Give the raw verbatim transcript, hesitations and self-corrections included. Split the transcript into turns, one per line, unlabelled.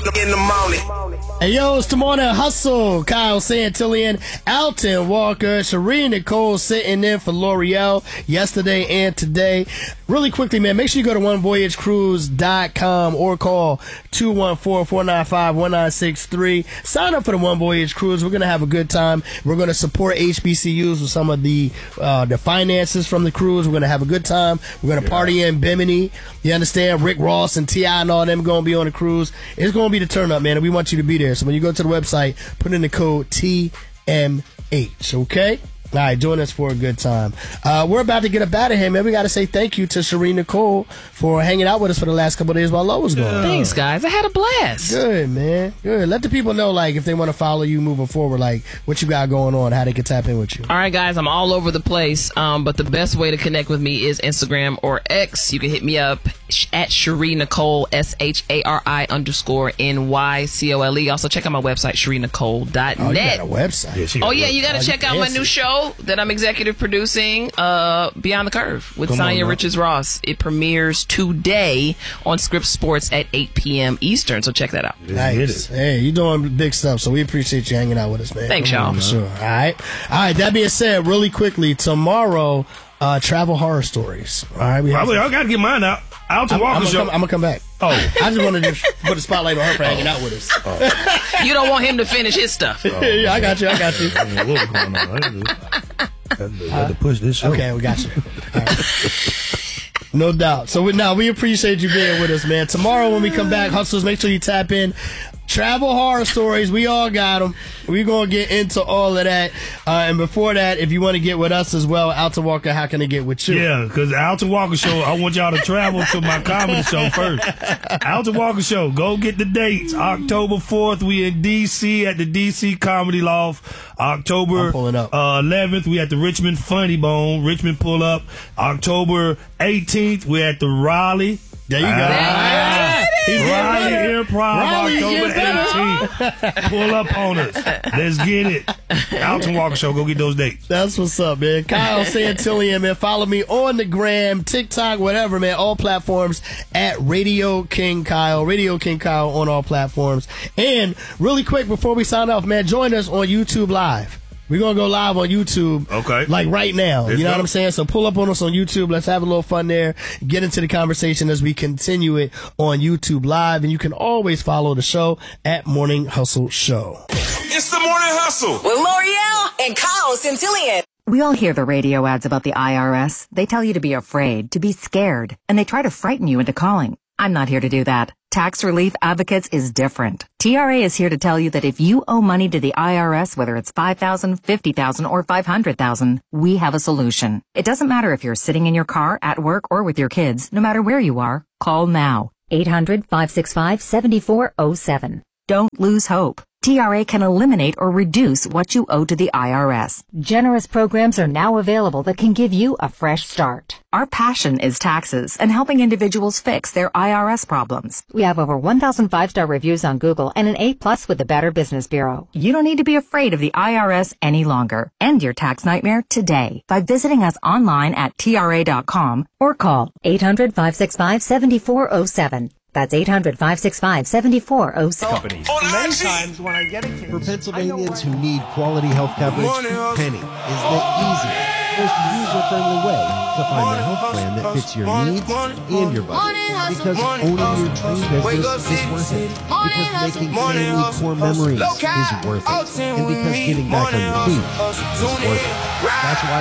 in the morning.
Hey, yo, it's the Morning Hustle. Kyle Santillian, Alton Walker, Shereen Nicole sitting in for L'Oreal yesterday and today. Really quickly, man, make sure you go to one voyage cruise dot com or call two one four, four nine five, one nine six three. Sign up for the One Voyage Cruise. We're going to have a good time. We're going to support H B C Us with some of the uh, the finances from the cruise. We're going to have a good time. We're going to yeah. party in Bimini. You understand? Rick Ross and T I and all them going to be on the cruise. It's going to be the turn up, man, and we want you to be there. So when you go to the website, put in the code T M H, okay? All right, join us for a good time. Uh, we're about to get up out of here, man. We got to say thank you to Shereen Nicole for hanging out with us for the last couple of days while Lo was gone.
Yeah. Thanks, guys. I had a blast.
Good, man. Good. Let the people know, like, if they want to follow you moving forward, like, what you got going on, how they can tap in with you.
All right, guys. I'm all over the place, um, but the best way to connect with me is Instagram or X. You can hit me up at Shereen Nicole, S H A R I underscore N Y C O L E. Also, check out my website, Shereen Nicole dot net.
Oh, you got a website.
Yeah, oh, yeah. You got to check out my new show that I'm executive producing, uh, Beyond the Curve with Sonya Riches Ross. It premieres today on Scripps Sports at eight p.m. Eastern, so check that out.
Nice. Hey, you're doing big stuff, so we appreciate you hanging out with us, man.
Thanks, y'all.
For sure. All right. All right, that being said, really quickly, tomorrow, uh, travel horror stories. All right. We have
I, I got to get mine out. Alton Walker show.
I'm going to come back.
Oh.
I just wanted to put a spotlight on her for hanging out with us.
Oh. You don't want him to finish his stuff.
Oh, yeah, I got you. I got you.
I don't know what was going on. I had to push this show.
Okay, we got you. All right. No doubt. So we, now we appreciate you being with us, man. Tomorrow when we come back, hustlers, make sure you tap in. Travel horror stories, we all got them. We're going to get into all of that. Uh, and before that, if you want to get with us as well, Alton Walker, how can they get with you?
Yeah, because the Alton Walker Show, I want y'all to travel to my comedy show first. Alton Walker Show, go get the dates. October fourth, we in D C at the D C Comedy Loft. October uh, eleventh, we at the Richmond Funny Bone, Richmond Pull Up. October eighteenth, we at the Raleigh.
There you go.
Ah, Raleigh Improv,
Raleigh,
October eighteenth. Pull up on us. Let's get it. Alton Walker Show, go get those dates.
That's what's up, man. Kyle Santillian, man. Follow me on the gram, TikTok, whatever, man. All platforms at Radio King Kyle. Radio King Kyle on all platforms. And really quick, before we sign off, man, join us on YouTube Live. We're going to go live on YouTube.
Okay.
Like right now.
Let's
you know
go.
what I'm saying? So pull up on us on YouTube. Let's have a little fun there. Get into the conversation as we continue it on YouTube Live. And you can always follow the show at Morning Hustle Show.
It's the Morning Hustle with L'Oreal and Kyle Santillian.
We all hear the radio ads about the I R S. They tell you to be afraid, to be scared, and they try to frighten you into calling. I'm not here to do that. Tax Relief Advocates is different. T R A is here to tell you that if you owe money to the I R S, whether it's five thousand dollars, fifty thousand dollars, or five hundred thousand dollars, we have a solution. It doesn't matter if you're sitting in your car, at work, or with your kids. No matter where you are, call now. eight hundred, five six five, seven four zero seven. Don't lose hope. T R A can eliminate or reduce what you owe to the I R S. Generous programs are now available that can give you a fresh start. Our passion is taxes and helping individuals fix their I R S problems. We have over one thousand five-star reviews on Google and an A plus with the Better Business Bureau. You don't need to be afraid of the I R S any longer. End your tax nightmare today by visiting us online at T R A dot com or call eight hundred, five six five, seven four zero seven. That's eight hundred, five six five, seven four zero seven.
Companies. Many times when I get a case, for Pennsylvanians who need quality health coverage, Penny is the easiest, most user-friendly way to find the health plan that fits your needs and your budget. Because owning your dream business is worth it. Because making family core memories is worth it. And because getting back on your feet is worth it. That's why